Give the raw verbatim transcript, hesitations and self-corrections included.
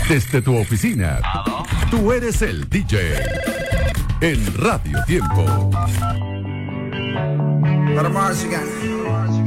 Desde tu oficina, tú eres el D J. En Radio Tiempo. Para Marzigan.